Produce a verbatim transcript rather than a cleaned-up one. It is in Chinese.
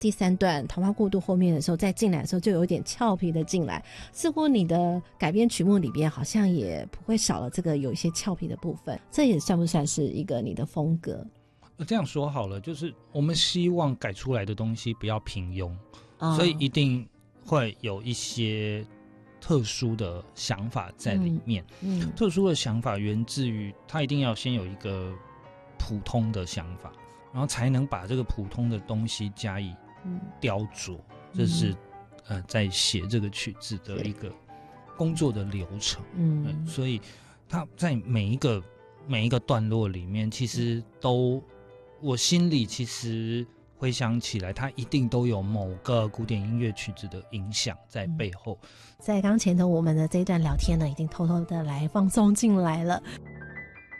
第三段桃花过渡后面的时候再进来的时候就有点俏皮的进来，似乎你的改编曲目里边好像也不会少了这个有一些俏皮的部分，这也算不算是一个你的风格？ 这样说好了，就是我们希望改出来的东西不要平庸、哦、所以一定会有一些特殊的想法在里面、嗯嗯、特殊的想法源自于它一定要先有一个普通的想法，然后才能把这个普通的东西加以雕琢、嗯、这是、呃、在写这个曲子的一个工作的流程、嗯呃、所以它在每一个每一个段落里面其实都我心里其实回想起来它一定都有某个古典音乐曲子的影响在背后、嗯、 在刚前头我们的这一段聊天呢已经偷偷的来放松进来了。